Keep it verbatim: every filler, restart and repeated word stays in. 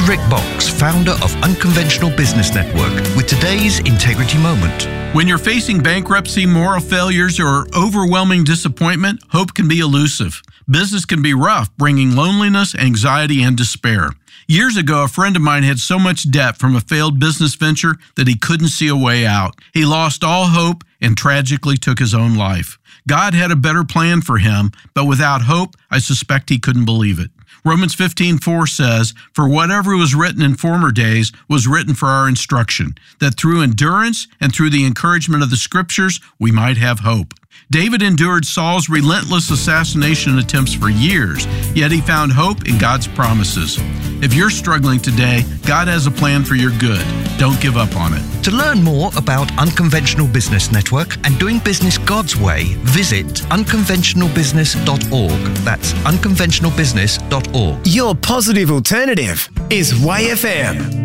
Rick Box, founder of Unconventional Business Network, with today's Integrity Moment. When you're facing bankruptcy, moral failures, or overwhelming disappointment, hope can be elusive. Business can be rough, bringing loneliness, anxiety, and despair. Years ago, a friend of mine had so much debt from a failed business venture that he couldn't see a way out. He lost all hope and tragically took his own life. God had a better plan for him, but without hope, I suspect he couldn't believe it. Romans fifteen four says, "For whatever was written in former days was written for our instruction, that through endurance and through the encouragement of the Scriptures, we might have hope." David endured Saul's relentless assassination attempts for years, yet he found hope in God's promises. If you're struggling today, God has a plan for your good. Don't give up on it. To learn more about Unconventional Business Network and doing business God's way, visit unconventional business dot org. That's unconventional business dot org. Your positive alternative is Y F M.